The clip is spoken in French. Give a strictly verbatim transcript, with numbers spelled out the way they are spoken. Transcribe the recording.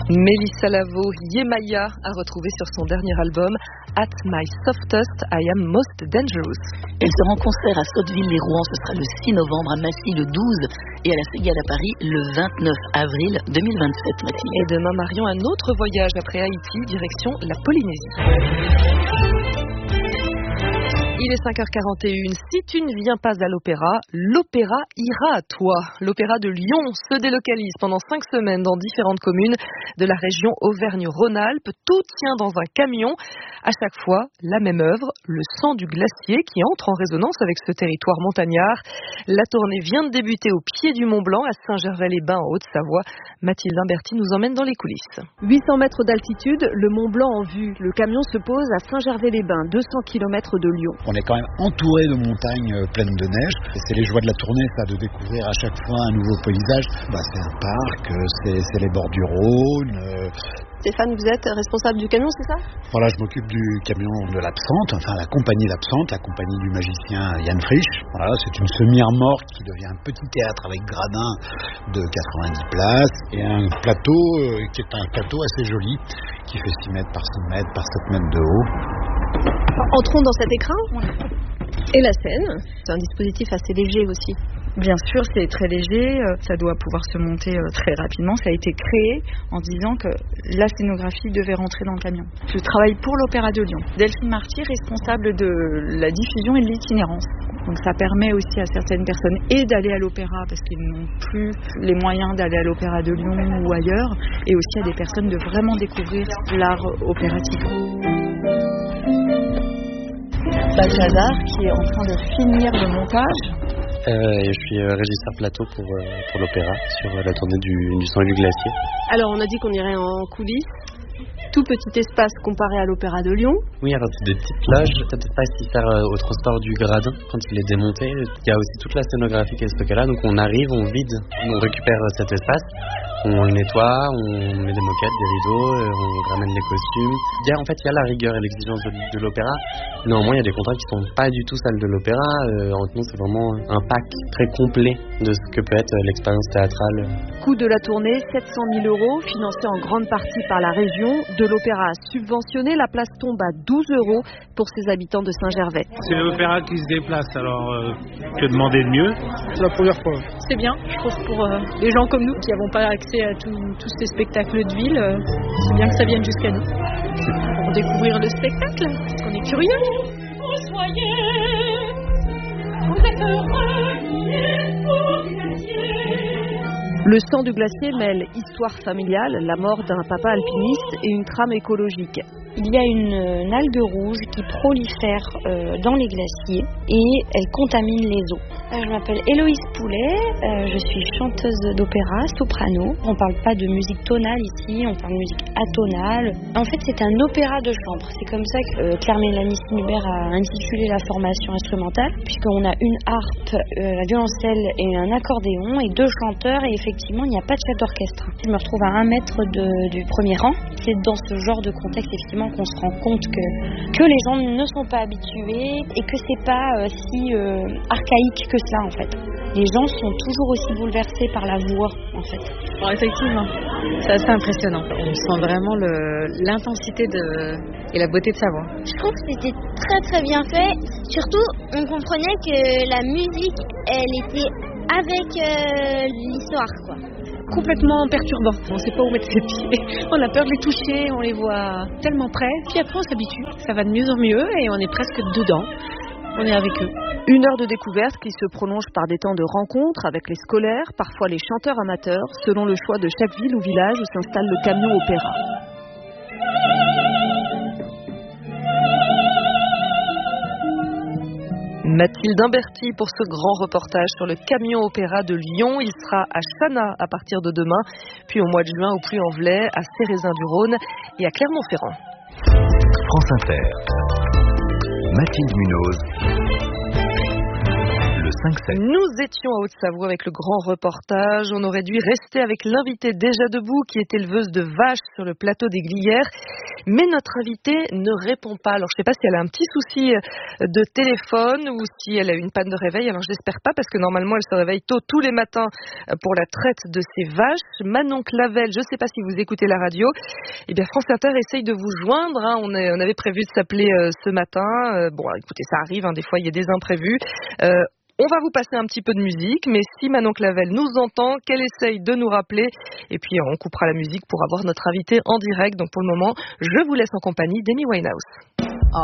Mélissa Lavo, Yemaya, a retrouvé sur son dernier album At My Softest, I Am Most Dangerous. Elle sera en concert à Sotteville-les-Rouen, ce sera le six novembre, à Massy le douze et à la Cigale à Paris le vingt-neuf avril deux mille vingt-sept. Mathilde. Et demain, Marion, un autre voyage après Haïti, direction la Polynésie. Il est cinq heures quarante et une. Si tu ne viens pas à l'opéra, l'opéra ira à toi. L'opéra de Lyon se délocalise pendant cinq semaines dans différentes communes de la région Auvergne-Rhône-Alpes. Tout tient dans un camion. À chaque fois, la même œuvre, Le sang du glacier, qui entre en résonance avec ce territoire montagnard. La tournée vient de débuter au pied du Mont Blanc, à Saint-Gervais-les-Bains, en Haute-Savoie. Mathilde Imberti nous emmène dans les coulisses. huit cents mètres d'altitude, le Mont Blanc en vue. Le camion se pose à Saint-Gervais-les-Bains, deux cents kilomètres de Lyon. On est quand même entouré de montagnes pleines de neige. Et c'est les joies de la tournée, ça, de découvrir à chaque fois un nouveau paysage. Bah, c'est un parc, c'est, c'est les bords du Rhône. Euh... Stéphane, vous êtes responsable du camion, c'est ça? Voilà, je m'occupe du camion de l'Absente, enfin la compagnie l'Absente, la compagnie du magicien Yann Frisch. Voilà, c'est une semi-remorque qui devient un petit théâtre avec gradin de quatre-vingt-dix places et un plateau euh, qui est un plateau assez joli, qui fait six mètres par six mètres par sept mètres de haut. Entrons dans cet écrin. Et la scène, c'est un dispositif assez léger aussi. Bien sûr, c'est très léger, ça doit pouvoir se monter très rapidement. Ça a été créé en disant que la scénographie devait rentrer dans le camion. Je travaille pour l'Opéra de Lyon. Delphine Marty, responsable de la diffusion et de l'itinérance. Donc ça permet aussi à certaines personnes et d'aller à l'opéra parce qu'ils n'ont plus les moyens d'aller à l'Opéra de Lyon ou ailleurs, et aussi à des personnes de vraiment découvrir l'art opératique. Bachazar qui est en train de finir le montage. Euh, et je suis euh, régisseur plateau pour, euh, pour l'opéra sur euh, la tournée du, du sang et du glacier. Alors on a dit qu'on irait en coulisses. Tout petit espace comparé à l'Opéra de Lyon. Oui, alors c'est des petites loges. Cet espace qui sert euh, au transport du gradin quand il est démonté. Il y a aussi toute la scénographie qui est stockée là. Donc on arrive, on vide, on récupère euh, cet espace, on le nettoie, on met des moquettes, des rideaux, euh, on ramène les costumes. Il y a, en fait, il y a la rigueur et l'exigence de, de l'opéra. Néanmoins, il y a des contrats qui sont pas du tout celles de l'opéra. Euh, en tout cas, c'est vraiment un pack très complet de ce que peut être euh, l'expérience théâtrale. Coût de la tournée, sept cent mille euros, financé en grande partie par la région. De l'opéra subventionné, la place tombe à douze euros pour ses habitants de Saint-Gervais. C'est l'opéra qui se déplace, alors euh, que demander de mieux? C'est la première fois. C'est bien, je trouve, pour euh, les gens comme nous qui n'avons pas accès à tous ces spectacles de ville, euh, c'est bien que ça vienne jusqu'à nous. Pour découvrir le spectacle, parce qu'on est curieux. Vous soyez, vous êtes heureux, pour glacier. Le sang du glacier mêle histoire familiale, la mort d'un papa alpiniste et une trame écologique. Il y a une, une algue rouge qui prolifère euh, dans les glaciers et elle contamine les eaux. Euh, je m'appelle Héloïse Poulet, euh, je suis chanteuse d'opéra, soprano. On ne parle pas de musique tonale ici, on parle de musique atonale. En fait, c'est un opéra de chambre. C'est comme ça que euh, Claire-Mélanie Sinubert a intitulé la formation instrumentale, puisqu'on a une harpe, euh, la violoncelle et un accordéon et deux chanteurs, et effectivement, il n'y a pas de chef d'orchestre. Je me retrouve à un mètre de, du premier rang. C'est dans ce genre de contexte, effectivement, qu'on se rend compte que, que les gens ne sont pas habitués et que c'est pas euh, si euh, archaïque que cela en fait. Les gens sont toujours aussi bouleversés par la voix en fait. Alors, effectivement, c'est assez impressionnant. On sent vraiment le, l'intensité de, et la beauté de sa voix. Je trouve que c'était très très bien fait. Surtout, on comprenait que la musique, elle était avec euh, l'histoire quoi. Complètement perturbant. On ne sait pas où mettre ses pieds. On a peur de les toucher, on les voit tellement près. Puis après, on s'habitue. Ça va de mieux en mieux et on est presque dedans. On est avec eux. Une heure de découverte qui se prolonge par des temps de rencontres avec les scolaires, parfois les chanteurs amateurs, selon le choix de chaque ville ou village où s'installe le camion opéra. Mathilde Imberti pour ce grand reportage sur le camion opéra de Lyon. Il sera à Chana à partir de demain, puis au mois de juin au Puy-en-Velay, à Cérézin-du-Rhône et à Clermont-Ferrand. France Inter. Mathilde Munoz. Le cinq sept. Nous étions à Haute-Savoie avec le grand reportage. On aurait dû rester avec l'invité déjà debout qui est éleveuse de vaches sur le plateau des Glières. mais notre invitée ne répond pas. Alors je ne sais pas si elle a un petit souci de téléphone ou si elle a une panne de réveil. Alors je l'espère pas parce que normalement elle se réveille tôt tous les matins pour la traite de ses vaches. Manon Clavel, je ne sais pas si vous écoutez la radio. Eh bien France Inter essaye de vous joindre. Hein. On, est, on avait prévu de s'appeler euh, ce matin. Euh, bon, écoutez, ça arrive. Hein, des fois il y a des imprévus. Euh, On va vous passer un petit peu de musique, mais si Manon Clavel nous entend, qu'elle essaye de nous rappeler, et puis on coupera la musique pour avoir notre invité en direct. Donc pour le moment, je vous laisse en compagnie d'Amy Winehouse.